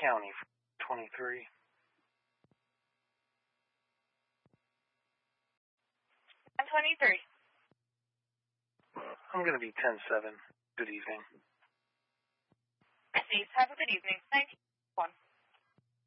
County for 23. I'm 23. I'm going to be 10-7. Good evening. Please have a good evening. 91.